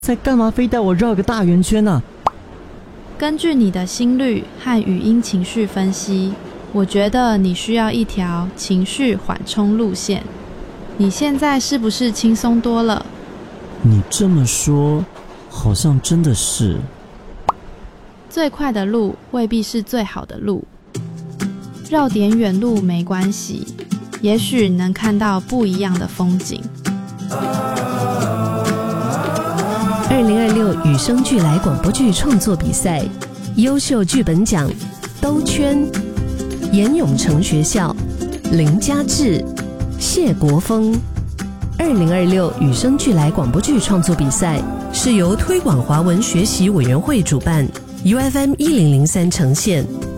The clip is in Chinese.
在干嘛非带我绕个大圆圈啊？ 根据你的心率和语音情绪分析，我觉得你需要一条情绪缓冲路线。你现在是不是轻松多了？ 你这么说，好像真的是。 最快的路未必是最好的路，绕点远路没关系，也许能看到不一样的风景。 2026与生俱来广播剧创作比赛优秀剧本奖兜圈，严永成学校、林家志、谢国峰。2026与生俱来广播剧创作比赛是由推广华文学习委员会主办，UFM 1003呈现。